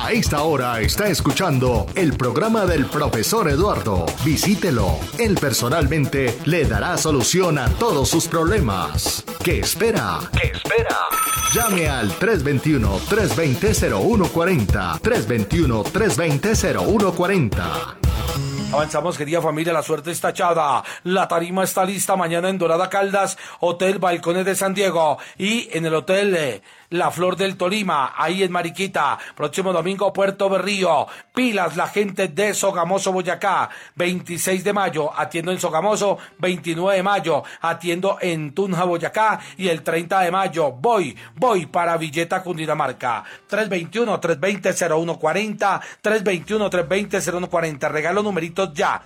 A esta hora está escuchando el programa del profesor Eduardo. Visítelo. Él personalmente le dará solución a todos sus problemas. ¿Qué espera? ¿Qué espera? Llame al 321-320-0140. 321-320-0140. Avanzamos, querida familia, la suerte está echada. La tarima está lista mañana en Dorada Caldas, Hotel Balcones de San Diego y en el Hotel La Flor del Tolima, ahí en Mariquita. Próximo domingo, Puerto Berrío. Pilas la gente de Sogamoso, Boyacá. 26 de mayo atiendo en Sogamoso, 29 de mayo atiendo en Tunja, Boyacá y el 30 de mayo voy para Villeta, Cundinamarca. 321-320-0140, 321-320-0140. Regalo numeritos ya.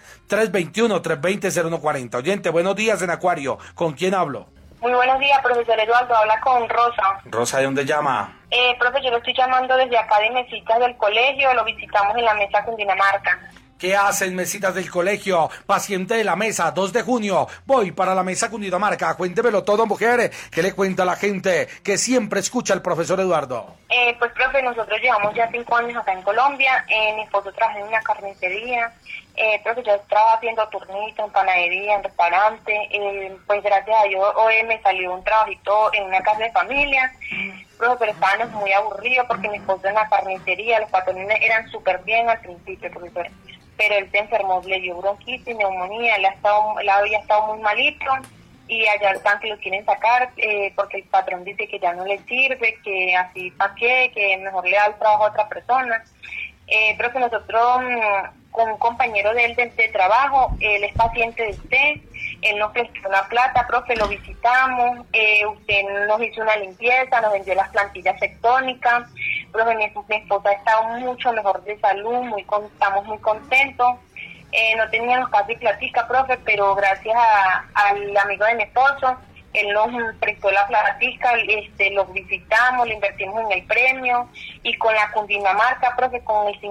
321-320-0140. Oyente, buenos días en Acuario. ¿Con quién hablo? Muy buenos días, profesor Eduardo. Habla con Rosa. Rosa, ¿de dónde llama? Profe, yo lo estoy llamando desde acá de Mesitas del colegio. Lo visitamos en la mesa Cundinamarca. ¿Qué hacen, Mesitas del colegio? Paciente de la mesa, 2 de junio. Voy para la mesa Cundinamarca. Cuéntemelo todo, mujer. ¿Qué le cuenta a la gente que siempre escucha al profesor Eduardo? Pues, profe, nosotros llevamos ya 5 años acá en Colombia. Mi esposo trabaja en una carnicería. Profe, yo estaba haciendo turnito en panadería, en restaurante. Pues, gracias a Dios, hoy me salió un trabajito en una casa de familia. Profe, pero estábamos muy aburridos porque mi esposo en la carnicería, los patrones eran súper bien al principio, profesor. Pero él se enfermó, le dio bronquitis, neumonía, él había estado muy malito y allá están que lo quieren sacar porque el patrón dice que ya no le sirve, que así para qué, que mejor le da el trabajo a otra persona. Pero que nosotros, con un compañero de él de trabajo, él es paciente de usted, él nos prestó la plata, profe, lo visitamos, usted nos hizo una limpieza, nos vendió las plantillas tectónicas, profe, mi esposa ha estado mucho mejor de salud, estamos muy contentos, no teníamos casi platica, profe, pero gracias al amigo de mi esposo, él nos prestó la platica, los visitamos, le invertimos en el premio y con la Cundinamarca, profe, con el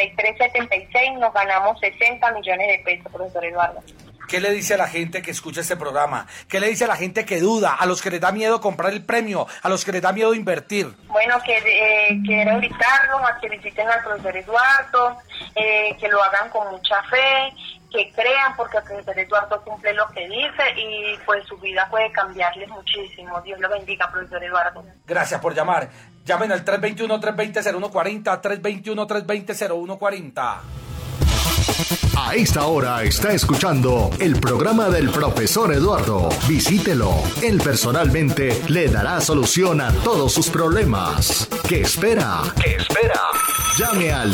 5376 nos ganamos 60 millones de pesos, profesor Eduardo. ¿Qué le dice a la gente que escucha este programa? ¿Qué le dice a la gente que duda? A los que les da miedo comprar el premio, a los que les da miedo invertir. Bueno, que quiero invitarlos a que visiten al profesor Eduardo, que lo hagan con mucha fe, que crean, porque el profesor Eduardo cumple lo que dice y pues su vida puede cambiarles muchísimo. Dios lo bendiga, profesor Eduardo. Gracias por llamar. Llamen al 321-320-0140, 321-320-0140. A esta hora está escuchando el programa del profesor Eduardo. Visítelo. Él personalmente le dará solución a todos sus problemas. ¿Qué espera? ¿Qué espera? Llame al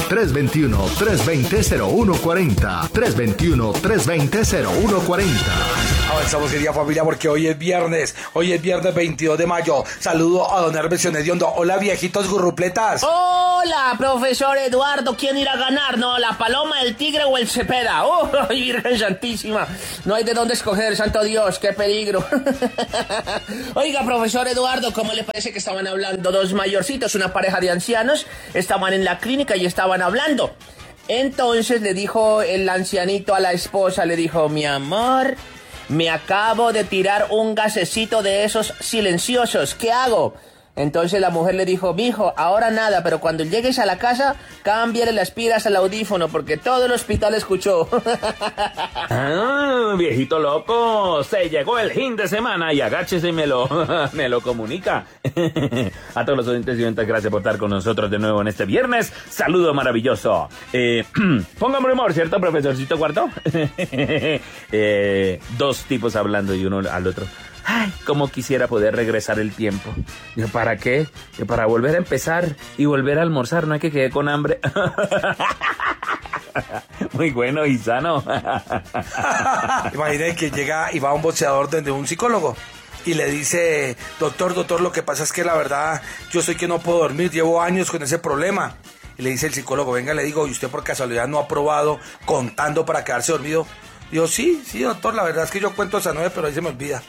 321-320-0140. 321-320-0140. Avanzamos, querida familia, porque hoy es viernes 22 de mayo. Saludo a don Hermes Hediondo. Hola, viejitos gurrupletas. Hola, profesor Eduardo. ¿Quién irá a ganar? ¿No? ¿La paloma, el tigre o el cepeda? ¡Oh, Virgen Santísima! No hay de dónde escoger, santo Dios, qué peligro. Oiga, profesor Eduardo, ¿cómo le parece que estaban hablando dos mayorcitos, una pareja de ancianos? Estaban en la clínica y estaban hablando. Entonces le dijo el ancianito a la esposa, le dijo: mi amor, me acabo de tirar un gasecito de esos silenciosos, ¿qué hago? Entonces la mujer le dijo: mijo, ahora nada, pero cuando llegues a la casa, cámbiale las pilas al audífono, porque todo el hospital escuchó. Ah, viejito loco, se llegó el fin de semana y agáchese y me lo comunica. A todos los oyentes y oyentes, gracias por estar con nosotros de nuevo en este viernes. Saludo maravilloso. Póngame humor, ¿cierto, profesorcito Cuarto? Dos tipos hablando y uno al otro. Ay, cómo quisiera poder regresar el tiempo. Yo, ¿para qué? Yo, para volver a empezar y volver a almorzar, no hay que quedar con hambre. Muy bueno y sano. Imagínate que llega y va un boxeador donde un psicólogo y le dice: doctor, lo que pasa es que la verdad yo soy que no puedo dormir, llevo años con ese problema. Y le dice el psicólogo: venga, le digo, ¿y usted por casualidad no ha probado contando para quedarse dormido? Digo: sí, doctor, la verdad es que yo cuento hasta 9, pero ahí se me olvida.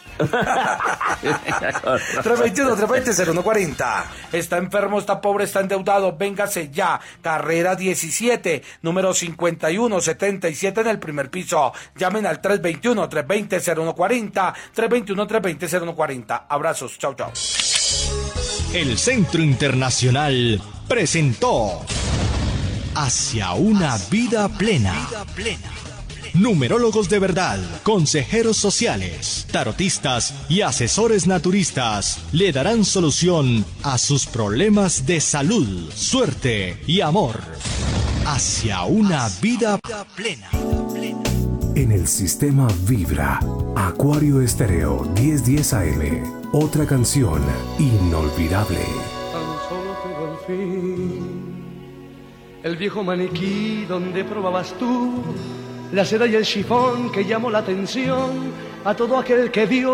321-320-0140. Está enfermo, está pobre, está endeudado, véngase ya. Carrera 17, número 5177 en el primer piso. Llamen al 321-320-0140, 321-320-0140. Abrazos, chao. El Centro Internacional presentó hacia una vida plena. Numerólogos de verdad, consejeros sociales, tarotistas y asesores naturistas le darán solución a sus problemas de salud, suerte y amor. Hacia una vida plena. En el sistema Vibra, Acuario Estéreo 1010 AM. Otra canción inolvidable. Tan solo quedó al fin el viejo maniquí donde probabas tú la seda y el chifón que llamó la atención a todo aquel que vio